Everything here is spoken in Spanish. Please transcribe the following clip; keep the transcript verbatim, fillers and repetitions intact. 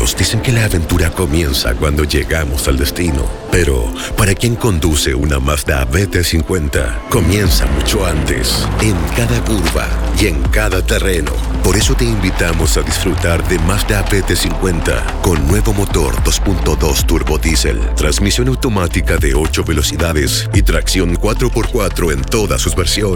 Todos dicen que la aventura comienza cuando llegamos al destino, pero para quien conduce una Mazda B T cincuenta, comienza mucho antes, en cada curva y en cada terreno. Por eso te invitamos a disfrutar de Mazda B T cincuenta con nuevo motor dos punto dos turbo diésel, transmisión automática de ocho velocidades y tracción cuatro por cuatro en todas sus versiones.